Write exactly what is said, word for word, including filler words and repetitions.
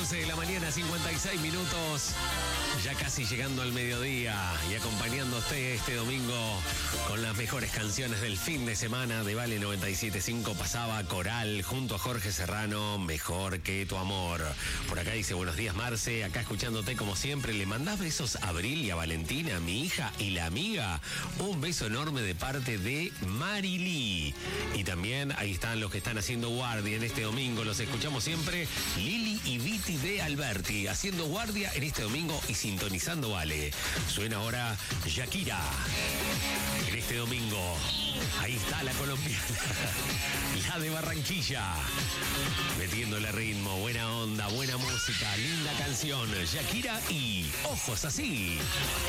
once de la mañana, cincuenta y seis minutos. Ya casi llegando al mediodía y acompañándote este domingo con las mejores canciones del fin de semana de Vale noventa y siete punto cinco. Pasaba Coral junto a Jorge Serrano, Mejor que tu amor. Por acá dice, buenos días Marce, acá escuchándote como siempre. Le mandás besos a Abril y a Valentina, mi hija y la amiga. Un beso enorme de parte de Marily. Y también ahí están los que están haciendo guardia en este domingo. Los escuchamos siempre. Lili y Viti de Alberti haciendo guardia en este domingo y sintonizando Vale. Suena ahora Shakira. En este domingo, ahí está la colombiana, la de Barranquilla, metiéndole ritmo, buena onda, buena música, linda canción. Shakira y Ojos Así.